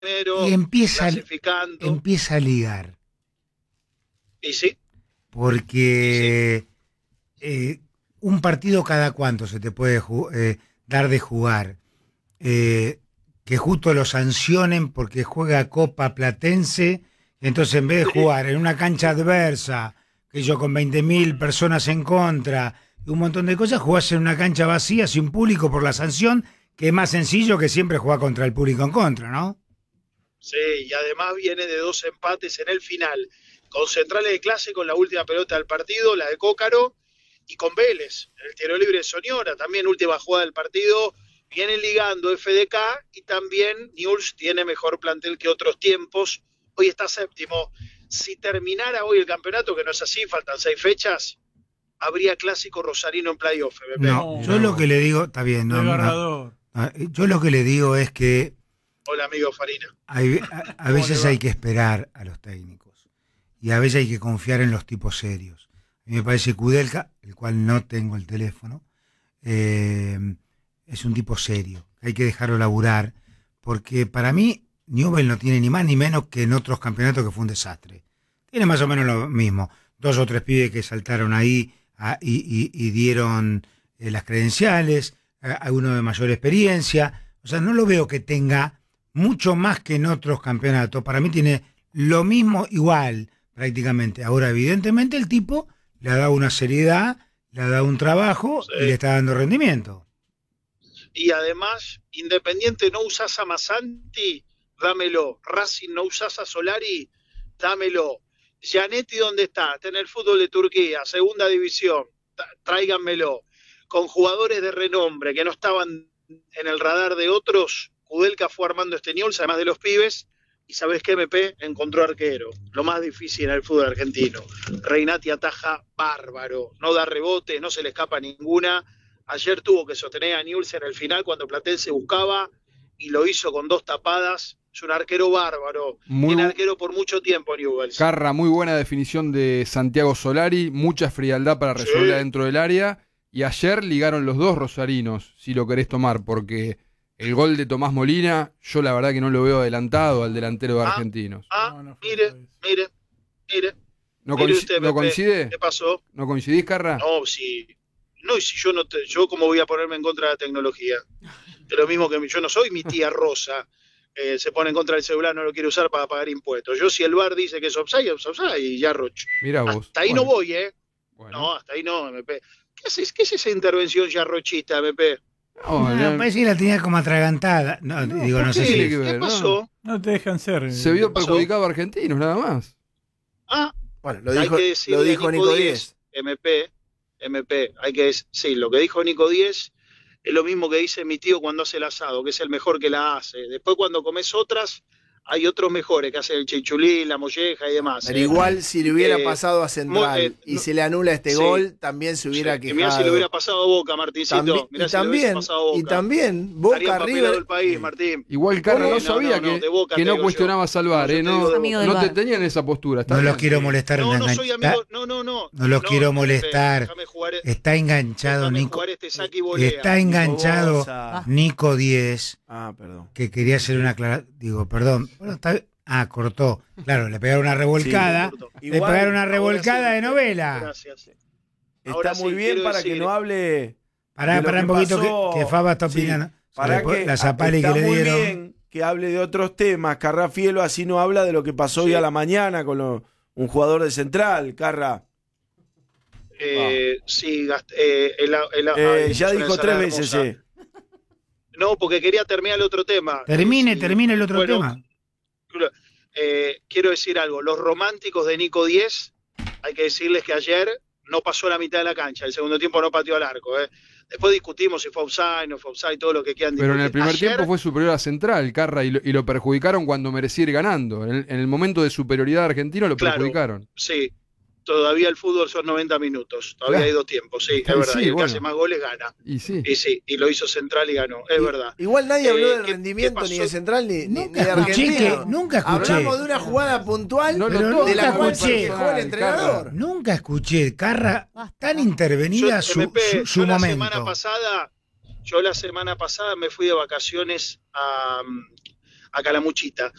y clasificando. empieza a ligar. Y sí. Porque un partido cada cuánto se te puede dar de jugar. Que justo lo sancionen porque juega Copa Platense, entonces en vez de jugar en una cancha adversa, que yo con 20.000 personas en contra, y un montón de cosas, jugás en una cancha vacía, sin público por la sanción, que es más sencillo que siempre jugar contra el público en contra, ¿no? Sí, y además viene de 2 empates en el final, con Centrales de Clásico en la última pelota del partido, la de Cócaro, y con Vélez, el tiro libre de Soñora, también última jugada del partido. Vienen ligando FDK y también Newell's tiene mejor plantel que otros tiempos. Hoy está séptimo. Si terminara hoy el campeonato, que no es así, faltan 6 fechas, habría clásico rosarino en playoff. No, yo lo que le digo, está bien, yo lo que le digo es que hola, amigo Farina. A veces hay que esperar a los técnicos y a veces hay que confiar en los tipos serios. A mí me parece Kudelka, el cual no tengo el teléfono, es un tipo serio, hay que dejarlo laburar, porque para mí Newell no tiene ni más ni menos que en otros campeonatos que fue un desastre. Tiene más o menos lo mismo, 2 o 3 pibes que saltaron ahí y dieron las credenciales, alguno de mayor experiencia, o sea, no lo veo que tenga mucho más que en otros campeonatos. Para mí tiene lo mismo, igual prácticamente. Ahora, evidentemente, el tipo le ha dado una seriedad, le ha dado un trabajo y le está dando rendimiento. Y además, Independiente no usás a Massanti, dámelo. Racing no usás a Solari, dámelo. Gianetti, ¿dónde está? Está en el fútbol de Turquía, segunda división, tráiganmelo. Con jugadores de renombre que no estaban en el radar de otros, Kudelka fue armando este Newell's, además de los pibes, y ¿sabés qué, MP? Encontró arquero, lo más difícil en el fútbol argentino. Reinati ataja bárbaro, no da rebote, no se le escapa ninguna. Ayer tuvo que sostener a Newell's en el final cuando Platense buscaba, y lo hizo con 2 tapadas. Es un arquero bárbaro, tiene arquero por mucho tiempo Newell's. Carra, muy buena definición de Santiago Solari, mucha frialdad para resolver dentro del área, y ayer ligaron los 2 rosarinos, si lo querés tomar, porque el gol de Tomás Molina, yo la verdad que no lo veo adelantado al delantero de Argentinos. Mire. ¿No coincide? ¿Qué pasó? ¿No coincidís, Carra? No, si yo cómo voy a ponerme en contra de la tecnología. Es lo mismo que yo no soy mi tía Rosa, se pone en contra del celular, no lo quiere usar para pagar impuestos. Yo, si el VAR dice que es offside, y ya Roch. Mirá vos. Hasta ahí no voy, Bueno. No, hasta ahí no, MP. ¿Qué es esa intervención ya rochista, MP? Me parece que la tenía como atragantada. No sé si... ¿Qué pasó? No te dejan ser. Se vio perjudicado a Argentinos, nada más. Bueno, lo dijo Nico Díez. MP, hay que decir, sí, lo que dijo Nico Díez es lo mismo que dice mi tío cuando hace el asado, que es el mejor que la hace. Después cuando comes otras, hay otros mejores que hacen el chichulín, la molleja y demás. Pero igual si le hubiera pasado a Central y se le anula este gol, también se hubiera quejado. Mirá si le hubiera pasado a Boca, Martincito. Y también Boca River. El país, Martín. Igual Carlos no sabía que no cuestionaba salvar, no te tenían esa postura. No los quiero molestar. No soy amigo, no los quiero molestar. Está enganchado Nico. Está enganchado Nico 10. Perdón. Que quería hacer una aclaración. Digo, perdón. Bueno, cortó. Claro, le pegaron una revolcada. Le pegaron una revolcada de novela. Gracias. Está muy bien para que no hable. Pará un poquito que Faba está opinando. Para que la zapali que le dieron. Está muy bien que hable de otros temas. Carra Fielo así no habla de lo que pasó hoy a la mañana con un jugador de Central, Carra. Sí, ya dijo 3 veces. No, porque quería terminar el otro tema. Termine el otro tema. Quiero decir algo. Los románticos de Nico 10, hay que decirles que ayer no pasó la mitad de la cancha. El segundo tiempo no pateó al arco. Después discutimos si fue offside, no fue offside, todo lo que quieran discutir. Pero en el primer tiempo fue superior a Central, Carra, y lo perjudicaron cuando merecía ir ganando. En el momento de superioridad argentino lo perjudicaron. Sí. Todavía el fútbol son 90 minutos, todavía hay 2 tiempos, sí, es verdad, y el que hace más goles gana. Y lo hizo Central y ganó, es verdad. Igual nadie habló del rendimiento ni de Central ni de Argentina. Nunca escuché. Hablamos de una jugada puntual de la cual se quejó el entrenador. Nunca escuché, Carra, tan intervenida su momento. Yo la semana pasada me fui de vacaciones a Calamuchita.